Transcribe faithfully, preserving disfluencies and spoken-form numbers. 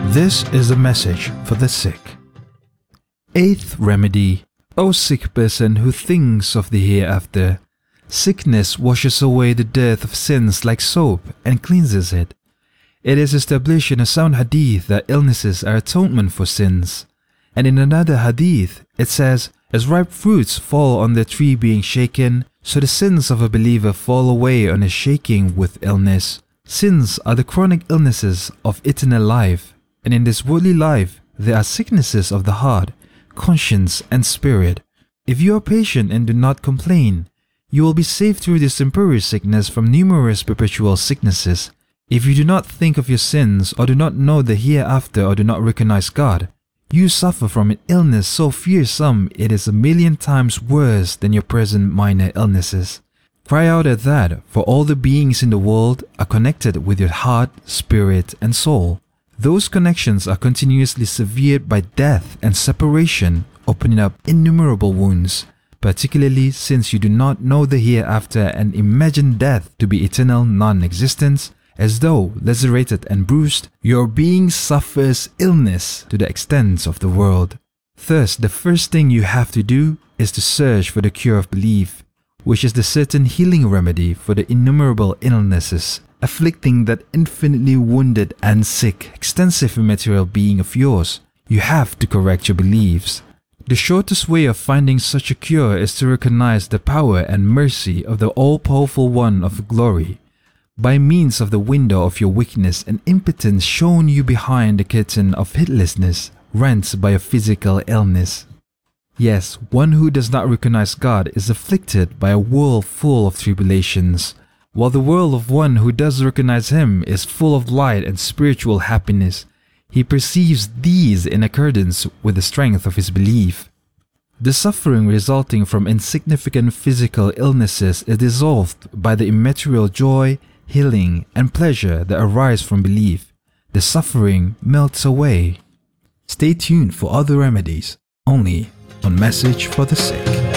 This is a message for the sick. Eighth remedy. O sick person who thinks of the hereafter, sickness washes away the dirt of sins like soap and cleanses it. It is established in a sound hadith that illnesses are atonement for sins. And in another hadith, it says, as ripe fruits fall on the tree being shaken, so the sins of a believer fall away on his shaking with illness. Sins are the chronic illnesses of eternal life, and in this worldly life, there are sicknesses of the heart, conscience, and spirit. If you are patient and do not complain, you will be saved through this temporary sickness from numerous perpetual sicknesses. If you do not think of your sins, or do not know the hereafter, or do not recognize God, you suffer from an illness so fearsome it is a million times worse than your present minor illnesses. Cry out at that, for all the beings in the world are connected with your heart, spirit, and soul. Those connections are continuously severed by death and separation, opening up innumerable wounds, particularly since you do not know the hereafter and imagine death to be eternal non-existence. As though lacerated and bruised, your being suffers illness to the extent of the world. Thus, the first thing you have to do is to search for the cure of belief, which is the certain healing remedy for the innumerable illnesses afflicting that infinitely wounded and sick, extensive immaterial being of yours. You have to correct your beliefs. The shortest way of finding such a cure is to recognize the power and mercy of the all-powerful One of glory, by means of the window of your weakness and impotence shown you behind the curtain of hitlessness, rent by a physical illness. Yes, one who does not recognize God is afflicted by a world full of tribulations, while the world of one who does recognize Him is full of light and spiritual happiness. He perceives these in accordance with the strength of his belief. The suffering resulting from insignificant physical illnesses is dissolved by the immaterial joy, healing, and pleasure that arise from belief. The suffering melts away. Stay tuned for other remedies, only on Message for the Sick.